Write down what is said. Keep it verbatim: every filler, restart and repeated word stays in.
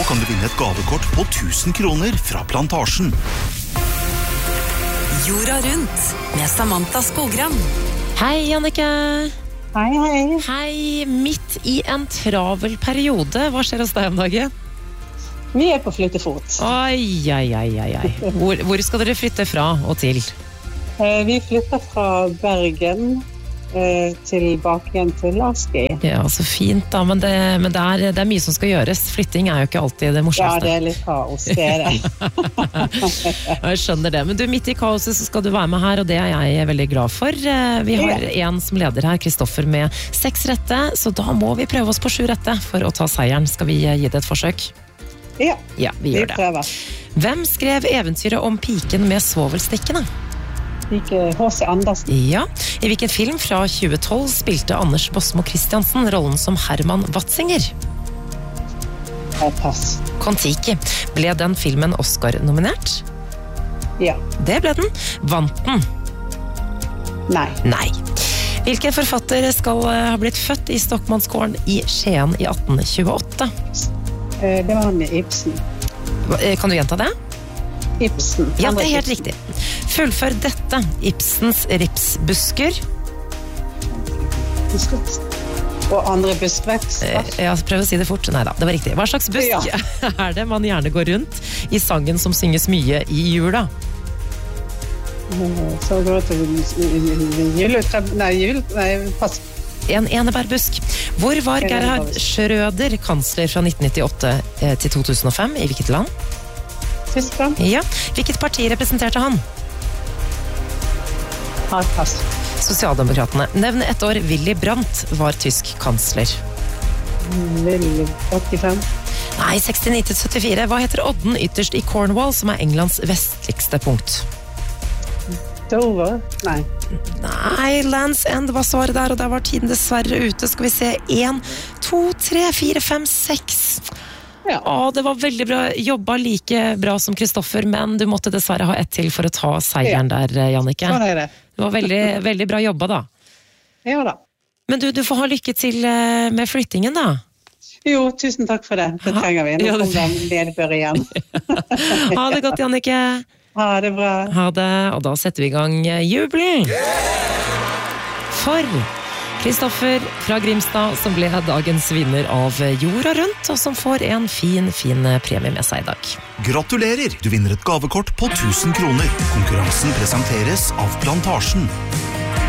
kan du vinne et gavekort på tusen kroner fra Plantasjen. Jorda rundt med Samantha Skogran. Hei, Jannicke. Hei, hei. Hei, midt i en travel periode. Hva skjer hos deg om dagen? Vi er på flyttefot. Oi, oi, oi, oi. Hvor, hvor skal dere flytte fra og til? Eh, vi flytter fra Bergen eh, tilbake igjen til Aski. Ja, så fint da, men, det, men det, er, det er mye som skal gjøres. Flytting er jo ikke alltid det morsomste. Ja, det er litt kaos, det er det. Jeg skjønner det, men du, midt i kaoset så skal du være med her, og det er jeg veldig glad for. Vi har en som leder her, Kristoffer, med seks rette, så da må vi prøve oss på sju rette for å ta seieren. Skal vi gi det et forsøk? Ja, ja vi, vi gjør det. Prøver. Hvem skrev eventyret om piken med svovelstikkene? Ikke H C Andersen. Ja. I hvilken film fra tjue tolv spilte Anders Bosmo Christiansen rollen som Herman Watzinger? Pass. Kon-Tiki. Ble den filmen Oscar-nominert? Ja. Det ble den. Vant den? Nei. Nei. Hvilken forfatter skal ha blitt født i Stockmannsgården i Skien i atten tjueåtte? Det var han med Ibsen. Kan du gjenta det? Ibsen. Ja, det er helt riktig. Fullfør dette. Ibsens ripsbusker. Og andre buskvekster. Ja, prøv å si det fort. Neida, det var riktig. Hva slags busk ja. er det man gjerne går rundt i sangen som synges mye i jula? Så går det til juletre... Nei, jul... Nei, pass. En enebærbusk. Hvor var Gerhard Schröder kansler fra nitten nittiåtte til to tusen og fem? I hvilket land? Tyskland. Ja. Hvilket parti representerte han? Pass. Sosialdemokratene. Nevn et år Willy Brandt var tysk kansler. Willy åttifem. Nei, sekstini til syttifire. Hva heter odden ytterst i Cornwall, som er Englands vestligste punkt? Dover? Nei. Nei, Land's End var svaret der, og der var tiden dessverre ute. Skal vi se, en, to, tre, fire, fem, seks. Ja. Å, det var veldig bra. Jobba like bra som Kristoffer, men du måtte dessverre ha ett til for å ta seieren ja. der, Jannicke. Sånn er det. Det var veldig, veldig bra jobba da. Ja da. Men du, du får ha lykke til med flyttingen da. Jo, tusen takk for det. Det trenger vi. Nå kommer den nedbør igjen. Ha det godt, Jannicke. Ha det bra. Ha det, og da setter vi i gang jubelen. For Kristoffer fra Grimstad, som ble dagens vinner av Jorda rundt, og som får en fin, fin premie med seg i dag. Gratulerer! Du vinner et gavekort på tusen kroner. Konkurransen presenteres av Plantasjen.